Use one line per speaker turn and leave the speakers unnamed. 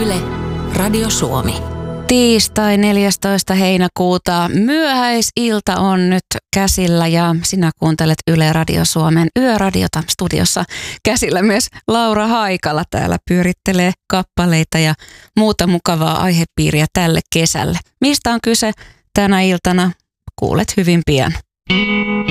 Yle, Radio Suomi.
Tiistai 14. heinäkuuta. Myöhäisilta on nyt käsillä ja sinä kuuntelet Yle Radio Suomen Yöradiota. Studiossa käsillä myös Laura Haikala. Täällä pyörittelee kappaleita ja muuta mukavaa aihepiiriä tälle kesälle. Mistä on kyse tänä iltana? Kuulet hyvin pian.